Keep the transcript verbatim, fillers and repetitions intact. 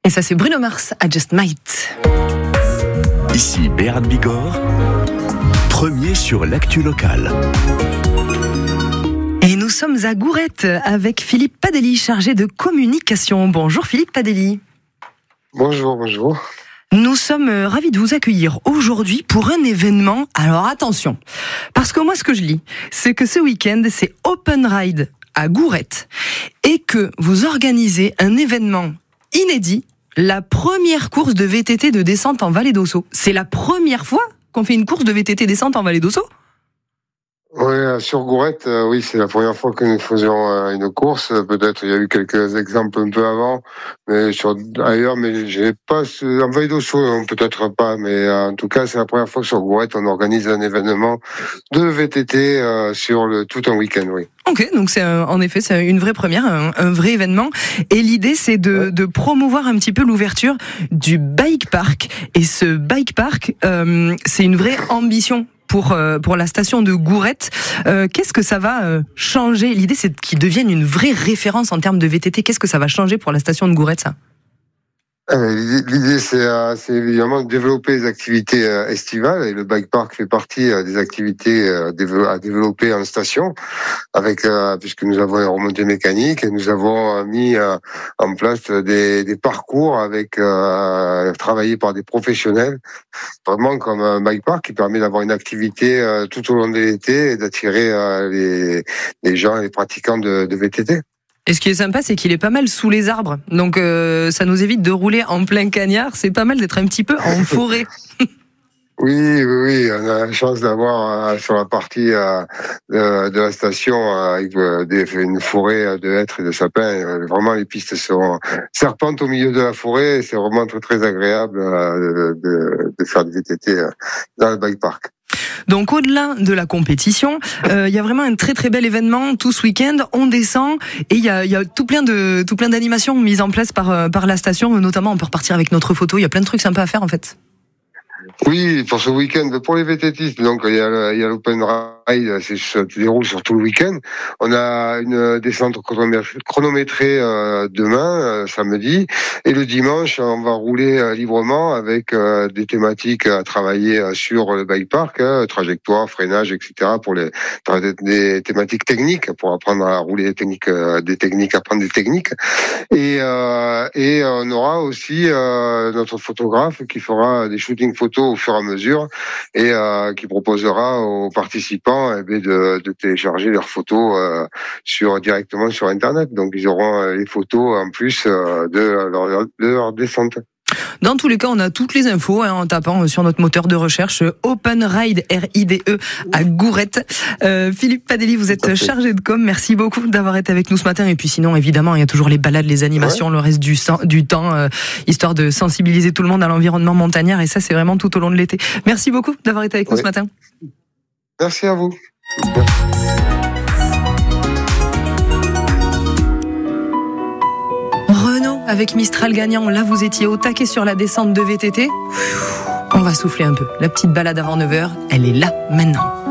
Et ça, c'est Bruno Mars, I Just Might. Ici Béat Bigorre, premier sur l'actu locale. Et nous sommes à Gourette avec Philippe Padelli, chargé de communication. Bonjour Philippe Padelli. Bonjour, bonjour. Nous sommes ravis de vous accueillir aujourd'hui pour un événement. Alors attention, parce que moi ce que je lis, c'est que ce week-end c'est Open Ride à Gourette et que vous organisez un événement inédit, la première course de V T T de descente en Vallée d'Ossau. C'est la première fois qu'on fait une course de V T T descente en Vallée d'Ossau ? Oui, sur Gourette, euh, oui, c'est la première fois que nous faisions euh, une course. Peut-être il y a eu quelques exemples un peu avant, mais sur ailleurs, mais j'ai pas ce, en Vallée d'Ossau, non, peut-être pas, mais euh, en tout cas, c'est la première fois que sur Gourette on organise un événement de V T T euh, sur le tout un week-end, oui. Ok, donc c'est euh, en effet c'est une vraie première, un, un vrai événement. Et l'idée c'est de, ouais. de promouvoir un petit peu l'ouverture du bike park. Et ce bike park, euh, c'est une vraie ambition pour euh, pour la station de Gourette. Euh, qu'est-ce que ça va euh, changer ? L'idée c'est qu'il devienne une vraie référence en termes de V T T. Qu'est-ce que ça va changer pour la station de Gourette, ça ? L'idée, c'est, euh, c'est évidemment de développer les activités euh, estivales, et le bike park fait partie euh, des activités euh, dévo- à développer en station, avec euh, puisque nous avons une remontée mécanique et nous avons euh, mis euh, en place des, des parcours avec euh, travaillés par des professionnels, vraiment comme un bike park qui permet d'avoir une activité euh, tout au long de l'été et d'attirer euh, les, les gens, les pratiquants de, de V T T. Et ce qui est sympa, c'est qu'il est pas mal sous les arbres. Donc euh, ça nous évite de rouler en plein cagnard. C'est pas mal d'être un petit peu en forêt. Oui, oui, oui, on a la chance d'avoir euh, sur la partie euh, de, de la station euh, avec euh, des, une forêt de hêtres et de sapins. Euh, vraiment, les pistes sont serpentent au milieu de la forêt. Et c'est vraiment très, très agréable euh, de, de faire du V T T euh, dans le bike park. Donc au-delà de la compétition, il euh, y a vraiment un très très bel événement tout ce week-end. On descend et il y a, y a tout plein de tout plein d'animations mises en place par par la station. Notamment, on peut repartir avec notre photo. Il y a plein de trucs sympas à faire en fait. Oui, pour ce week-end, pour les VTTistes, donc il y a, il y a l'Open Ride, c'est, ça se déroule sur tout le week-end. On a une descente chronométrée euh, demain, euh, samedi, et le dimanche, on va rouler euh, librement avec euh, des thématiques à travailler euh, sur le bike park, hein, trajectoire, freinage, et cetera, pour les des, des thématiques techniques, pour apprendre à rouler des techniques, euh, des techniques, apprendre des techniques. Et euh, et on aura aussi euh, notre photographe qui fera des shootings photos au fur et à mesure et euh, qui proposera aux participants eh bien, de, de télécharger leurs photos euh, sur directement sur Internet. Donc ils auront euh, les photos en plus euh, de, leur, de leur descente. Dans tous les cas, on a toutes les infos hein, en tapant sur notre moteur de recherche Open Ride R I D E à Gourette. Euh, Philippe Padelli, vous êtes chargé de com. Merci beaucoup d'avoir été avec nous ce matin. Et puis sinon, évidemment, il y a toujours les balades, les animations, ouais. le reste du, du temps, euh, histoire de sensibiliser tout le monde à l'environnement montagnard. Et ça, c'est vraiment tout au long de l'été. Merci beaucoup d'avoir été avec oui. nous ce matin. Merci à vous. Avec Mistral gagnant, là vous étiez au taquet sur la descente de V T T. On va souffler un peu. La petite balade avant neuf heures, elle est là maintenant.